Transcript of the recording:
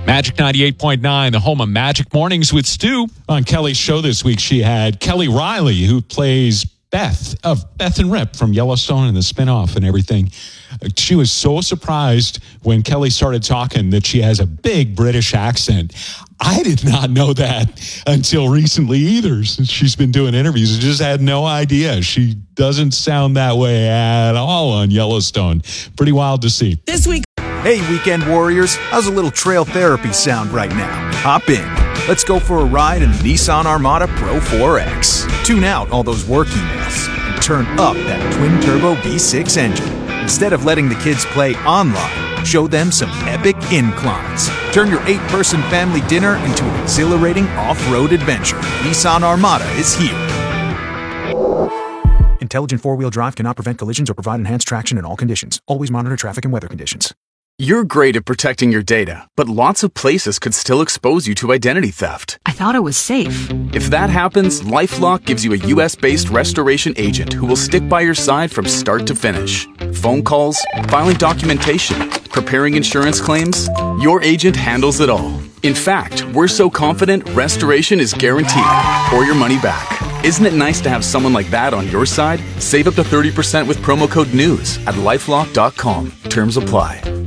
Magic 98.9, the home of Magic Mornings with Stu. On Kelly's show this week, she had Kelly Riley, who plays Beth of Beth and Rip from Yellowstone and the spinoff and everything. She was so surprised when Kelly started talking that she has a big British accent. I did not know that until recently either, since she's been doing interviews. I just had no idea. She doesn't sound that way at all on Yellowstone. Pretty wild to see. This week. Hey, weekend warriors. How's a little trail therapy sound right now? Hop in. Let's go for a ride in the Nissan Armada Pro 4X. Tune out all those work emails and turn up that twin-turbo V6 engine. Instead of letting the kids play online, show them some epic inclines. Turn your 8-person family dinner into an exhilarating off-road adventure. Nissan Armada is here. Intelligent four-wheel drive cannot prevent collisions or provide enhanced traction in all conditions. Always monitor traffic and weather conditions. You're great at protecting your data, but lots of places could still expose you to identity theft. I thought it was safe. If that happens, LifeLock gives you a US-based restoration agent who will stick by your side from start to finish. Phone calls, filing documentation, preparing insurance claims, your agent handles it all. In fact, we're so confident restoration is guaranteed or your money back. Isn't it nice to have someone like that on your side? Save up to 30% with promo code NEWS at LifeLock.com. Terms apply.